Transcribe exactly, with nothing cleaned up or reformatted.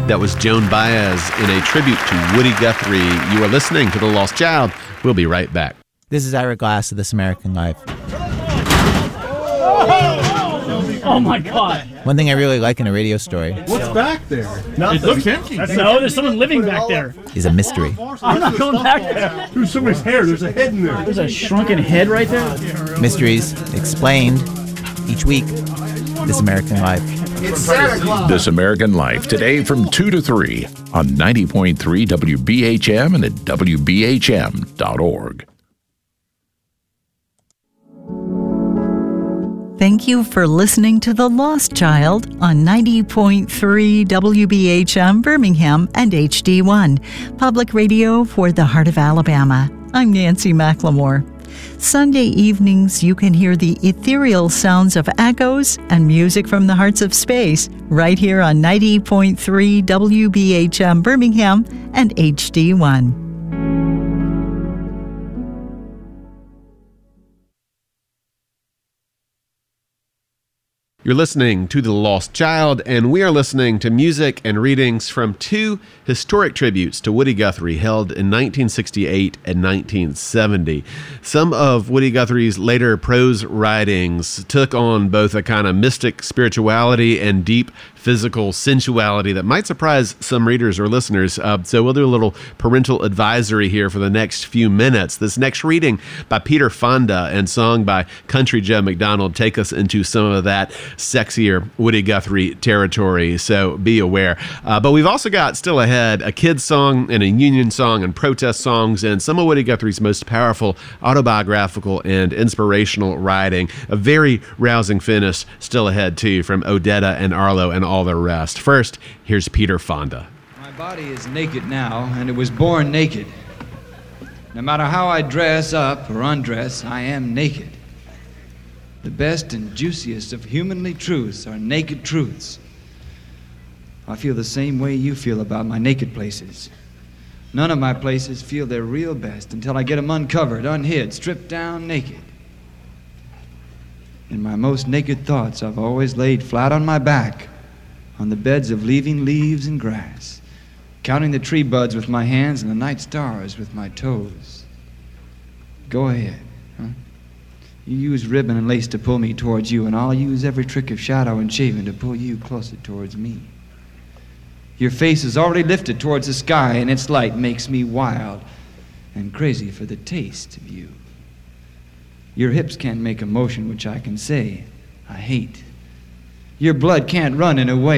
That was Joan Baez in a tribute to Woody Guthrie. You are listening to The Lost Child. We'll be right back. This is Ira Glass of This American Life. Oh my God! One thing I really like in a radio story What's back there? It looks empty. No, there's someone living back there. is a mystery. I'm not going back there. There's somebody's hair. There's a head in there. There's a shrunken head right there. Mysteries explained each week. This American Life. It's Santa Claus. This American Life, today from two to three on ninety point three W B H M and at W B H M dot org. Thank you for listening to The Lost Child on ninety point three W B H M Birmingham and H D one, public radio for the heart of Alabama. I'm Nancy McLemore. Sunday evenings, you can hear the ethereal sounds of echoes and music from the hearts of space right here on ninety point three W B H M Birmingham and H D one. You're listening to The Lost Child, and we are listening to music and readings from two historic tributes to Woody Guthrie held in nineteen sixty-eight and nineteen seventy. Some of Woody Guthrie's later prose writings took on both a kind of mystic spirituality and deep physical sensuality that might surprise some readers or listeners. Uh, so we'll do a little parental advisory here for the next few minutes. This next reading by Peter Fonda and song by Country Joe McDonald take us into some of that sexier Woody Guthrie territory, so be aware. Uh, but we've also got still ahead a kid's song and a union song and protest songs and some of Woody Guthrie's most powerful autobiographical and inspirational writing. A very rousing finish still ahead too from Odetta and Arlo and all the rest. First, here's Peter Fonda. My body is naked now, and it was born naked. No matter how I dress up or undress, I am naked. The best and juiciest of humanly truths are naked truths. I feel the same way you feel about my naked places. None of my places feel their real best until I get them uncovered, unhid, stripped down naked. In my most naked thoughts, I've always laid flat on my back on the beds of leaving leaves and grass, counting the tree buds with my hands and the night stars with my toes. Go ahead, huh? You use ribbon and lace to pull me towards you, and I'll use every trick of shadow and shaving to pull you closer towards me. Your face is already lifted towards the sky, and its light makes me wild and crazy for the taste of you. Your hips can't make a motion which I can say I hate. Your blood can't run in a way